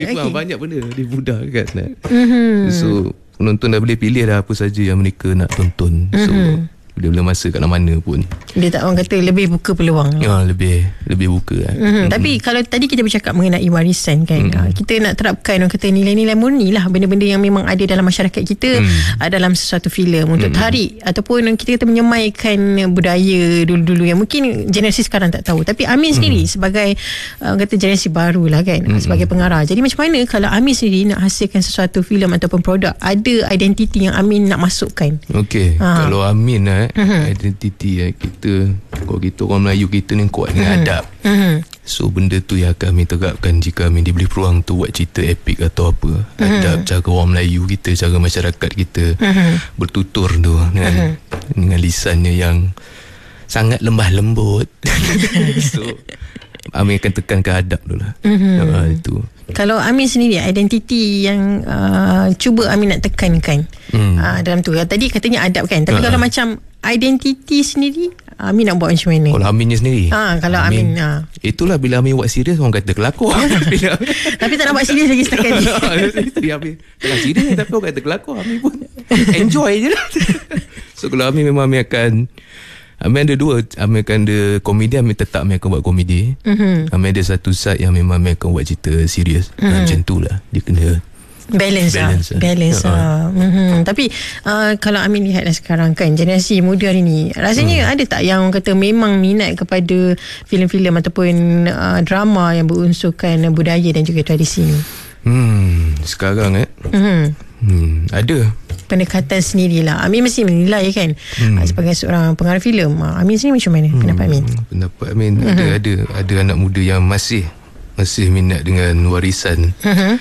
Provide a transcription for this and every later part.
Banyak benda dimudahkan. So penonton dah boleh pilih dah apa saja yang mereka nak tonton. So bila masa kat mana pun dia tak, orang kata lebih buka peluang. Lebih buka Tapi kalau tadi kita bercakap mengenai warisan kan, kita nak terapkan orang kata nilai-nilai murni lah, benda-benda yang memang ada dalam masyarakat kita, dalam sesuatu filem untuk tarik ataupun kita kata menyemaikan budaya dulu-dulu yang mungkin generasi sekarang tak tahu. Tapi Amin sendiri sebagai orang kata generasi baru lah kan, sebagai pengarah, jadi macam mana kalau Amin sendiri nak hasilkan sesuatu filem ataupun produk, ada identiti yang Amin nak masukkan? Kalau Amin identiti kita, kalau kita orang Melayu, kita ni kuat dengan adab. So benda tu yang akan Amin terapkan jika Amin diberi peluang tu buat cerita epik atau apa. Adab, cara orang Melayu kita, cara masyarakat kita bertutur tu dengan lisannya yang sangat lembah lembut. So Amin akan tekankan adab tu lah. Itu. Kalau Amin sendiri, identiti yang cuba Amin nak tekankan dalam tu, tadi katanya adab kan, tapi kalau macam identiti sendiri, Amin nak buat macam mana? Kalau Aminnya sendiri, kalau Amin itulah bila Amin buat serius, orang kata kelakor. Tapi tak nak buat serius lagi setakat ni. Amin tengah serius tapi orang kata kelakor, Amin pun enjoy je lah. So kalau Amin memang Amin ada dua. Amin akan ada komedi, Amin tetap Amin akan buat komedi. Amin ada satu side yang memang Amin akan buat cerita serius. Macam tu lah, dia kena balance. Tapi kalau Amin lihat sekarang kan, generasi muda hari ni, rasanya ada tak yang orang kata memang minat kepada filem-filem ataupun drama yang berunsurkan budaya dan juga tradisi ni? Sekarang ada pendekatan sendirilah. Amin mesti menilai kan, sebagai seorang pengarah filem. Amin sendiri macam mana pendapat Amin? Pendapat Amin, ada anak muda yang masih minat dengan warisan.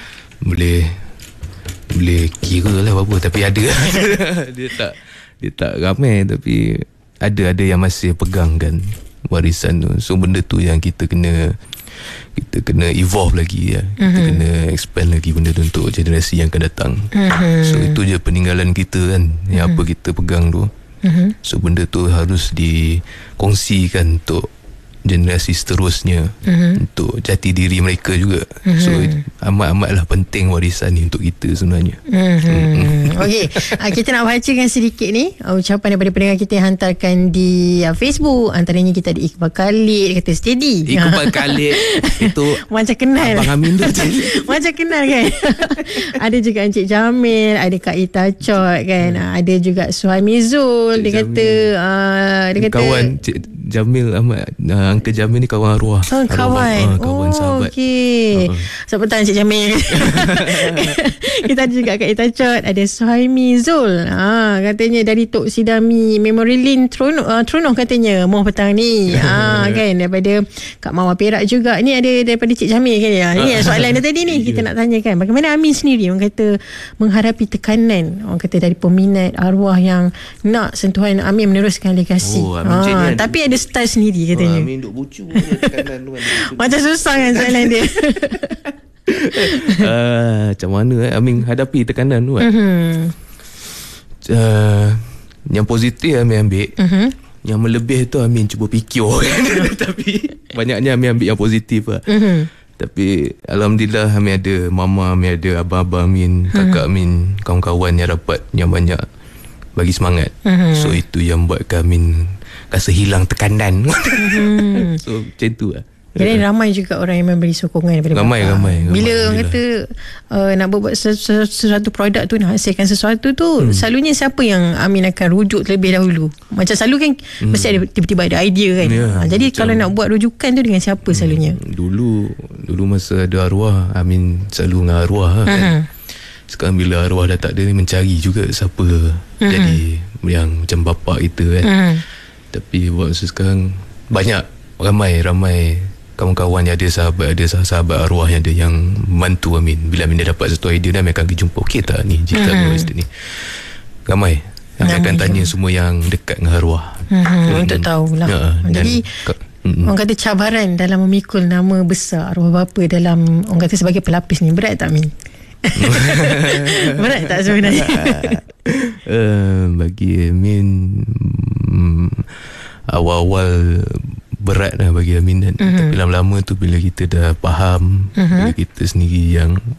Boleh kira lah berapa, tapi ada. dia tak ramai, tapi ada yang masih pegangkan warisan tu. So benda tu yang kita kena evolve lagi ya. Kita kena expand lagi benda tu untuk generasi yang akan datang. So itu je peninggalan kita kan, yang apa kita pegang tu. So benda tu harus dikongsikan untuk generasi seterusnya, untuk jati diri mereka juga. So amat-amatlah penting warisan ni untuk kita sebenarnya. Okey, kita nak bacakan sedikit ni ucapan daripada pendengar kita yang hantarkan di Facebook. Antaranya kita ada Iqbal Khalid, kata steady. Iqbal Khalid itu macam kenal Abang Amin tu. Macam kenal kan. Ada juga Encik Jamil, ada Kak Ita Chot kan, ada juga Suhaimi Zul. Dia kata kawan Cik Jamil Ahmad, Uncle Jamil ni kawan arwah. Kawan sahabat. Okey. Selamat petang Cik Jamil. Kita ada juga Kak Ita Chot, ada Suhaimi Zul. Katanya dari Tok Sidami Memory Lane Tronoh katanya mau petang ni. Kan, daripada Kak Mawar Perak juga. Ni ada daripada Cik Jamil kan ya. Ini soalan dia tadi ni kita nak tanyakan. Bagaimana Amin sendiri orang kata menghadapi tekanan orang kata dari peminat arwah yang nak sentuhan Amin meneruskan legasi. Tapi ada style sendiri katanya. Amin duk bucu tekanan tu. Macam susah kan soalan dia. Macam mana Amin hadapi tekanan tu kan? Yang positif Amin ambil. Yang melebih tu Amin cuba fikir kan. Tapi banyaknya Amin ambil yang positif lah. Tapi Alhamdulillah Amin ada mama, Amin ada abang-abang Amin, kakak Amin, kawan-kawan yang rapat, yang banyak bagi semangat. So itu yang buatkan Amin rasa hilang tekanan. So macam tu lah. Jadi ramai juga orang yang memberi sokongan daripada ramai. Bila orang kata nak buat sesuatu produk tu, nak hasilkan sesuatu tu, selalunya siapa yang Amin akan rujuk terlebih dahulu? Macam selalu kan mesti ada tiba-tiba ada idea kan. Jadi kalau nak buat rujukan tu dengan siapa selalunya? Dulu masa ada arwah, Amin selalu dengan arwah kan. Sekarang bila arwah dah tak ada ni, mencari juga siapa jadi yang macam bapak kita kan. Tapi buat sekarang banyak ramai kawan-kawan yang ada sahabat arwah yang ada yang membantu Amin. Bila Amin dah dapat satu idea, Amin akan pergi jumpa, okey tak ni cerita ni. Ramai Amin akan tanya semua yang dekat dengan arwah untuk tahulah. Jadi orang kata cabaran dalam memikul nama besar arwah bapa dalam orang kata sebagai pelapis ni berat tak Amin? Berat tak sebenarnya? Bagi Amin awal-awal berat lah bagi Amin kan. Tapi lama-lama tu bila kita dah faham, bila kita sendiri yang